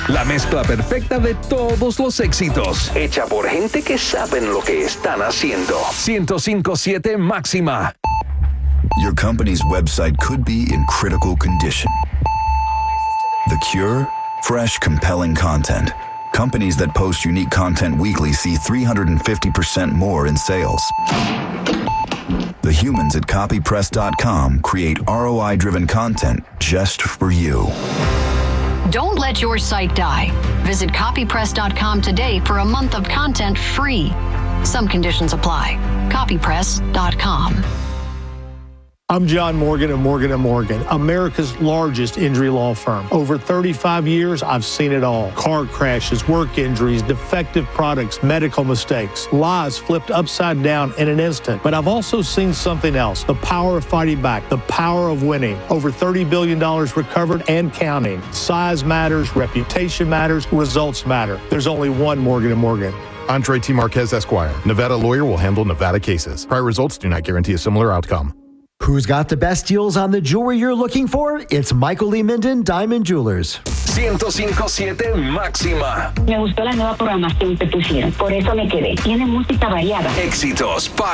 La mezcla perfecta de todos los éxitos. Hecha por gente que saben lo que están haciendo. 105.7 Máxima. Your company's website could be in critical condition. The cure? Fresh, compelling content. Companies that post unique content weekly see 350% more in sales. The humans at copypress.com create ROI-driven content just for you. Don't let your site die. Visit copypress.com today for a month of content free. Some conditions apply. Copypress.com. I'm John Morgan of Morgan & Morgan, America's largest injury law firm. Over 35 years, I've seen it all. Car crashes, work injuries, defective products, medical mistakes, lies flipped upside down in an instant. But I've also seen something else, the power of fighting back, the power of winning. Over $30 billion recovered and counting. Size matters, reputation matters, results matter. There's only one Morgan & Morgan. Andre T. Marquez, Esquire. Nevada lawyer will handle Nevada cases. Prior results do not guarantee a similar outcome. Who's got the best deals on the jewelry you're looking for? It's Michael Lee Minden, Diamond Jewelers. 105.7 Máxima. Me gustó la nueva programación que pusieron, por eso me quedé. Tiene música variada. Éxitos